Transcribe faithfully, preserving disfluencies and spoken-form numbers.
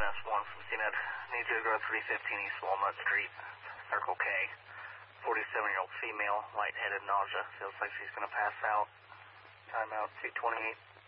S one from C N E T. Need you to go to three fifteen East Walnut Street, Circle K. forty-seven-year-old female, lightheaded, nausea. Feels like she's going to pass out. Timeout two twenty-eight.